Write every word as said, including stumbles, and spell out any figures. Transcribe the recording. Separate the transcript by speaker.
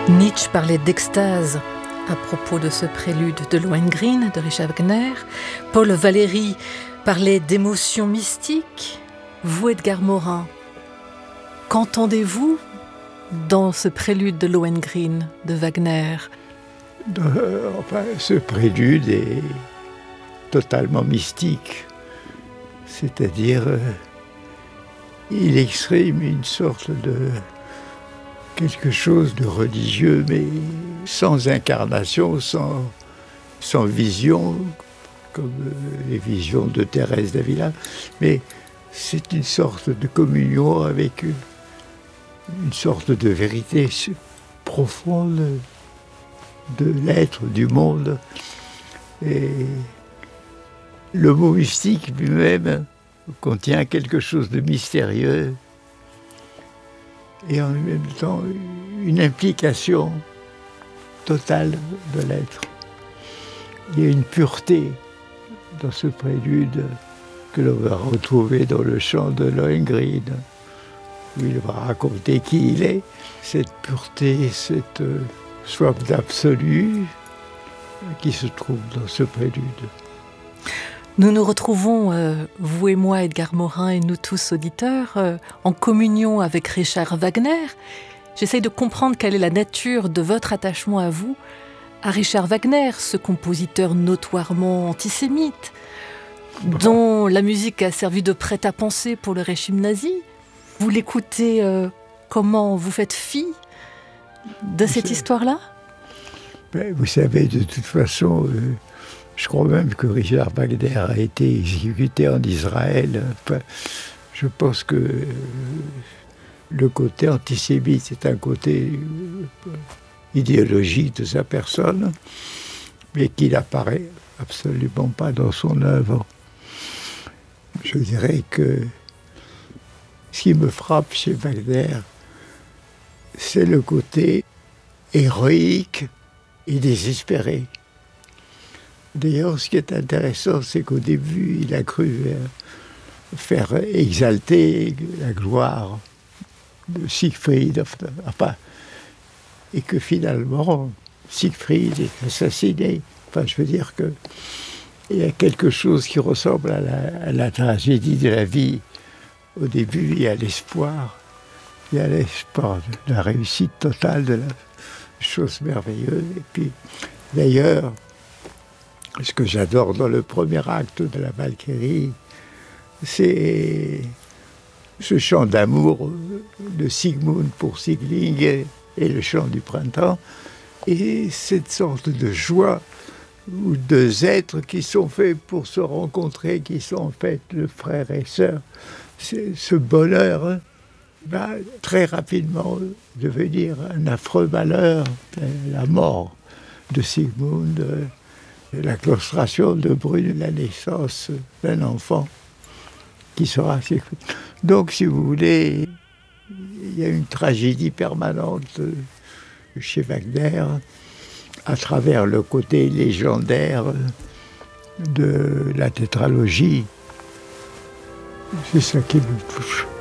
Speaker 1: Nietzsche parlait d'extase à propos de ce prélude de Lohengrin de Richard Wagner. Paul Valéry parlait d'émotions mystiques. Vous, Edgar Morin, qu'entendez-vous dans ce prélude de Lohengrin de Wagner?
Speaker 2: euh, Enfin, ce prélude est totalement mystique. C'est-à-dire, euh, il exprime une sorte de quelque chose de religieux, mais sans incarnation, sans, sans vision, comme les visions de Thérèse d'Avila, mais c'est une sorte de communion avec une, une sorte de vérité profonde de l'être, du monde. Et le mot mystique lui-même contient quelque chose de mystérieux et en même temps une implication totale de l'être. Il y a une pureté dans ce prélude que l'on va retrouver dans le chant de Lohengrin, où il va raconter qui il est. Cette pureté, cette soif d'absolu qui se trouve dans ce prélude.
Speaker 1: Nous nous retrouvons, euh, vous et moi, Edgar Morin, et nous tous auditeurs, euh, en communion avec Richard Wagner. J'essaye de comprendre quelle est la nature de votre attachement à vous, à Richard Wagner, ce compositeur notoirement antisémite, bon. dont la musique a servi de prêt-à-penser pour le régime nazi. Vous l'écoutez euh, comment? Vous faites fi de cette histoire-là?
Speaker 2: Ben, vous savez, de toute façon... Euh... Je crois même que Richard Wagner a été exécuté en Israël. Enfin, je pense que le côté antisémite est un côté idéologique de sa personne, mais qui n'apparaît absolument pas dans son œuvre. Je dirais que ce qui me frappe chez Wagner, c'est le côté héroïque et désespéré. D'ailleurs, ce qui est intéressant, c'est qu'au début, il a cru faire exalter la gloire de Siegfried, enfin, et que finalement, Siegfried est assassiné. Enfin, je veux dire que il y a quelque chose qui ressemble à la, à la tragédie de la vie. Au début, il y a l'espoir, il y a l'espoir de la réussite totale, de la chose merveilleuse. Et puis, d'ailleurs, ce que j'adore dans le premier acte de la Valkyrie, c'est ce chant d'amour de Sigmund pour Sigling et, et le chant du printemps, et cette sorte de joie où deux êtres qui sont faits pour se rencontrer, qui sont en fait le frère et sœur. C'est, ce bonheur va très rapidement devenir un affreux malheur, la mort de Sigmund, la claustration de Brune, la naissance d'un enfant qui sera... Donc, si vous voulez, il y a une tragédie permanente chez Wagner à travers le côté légendaire de la tétralogie. C'est ça qui me touche.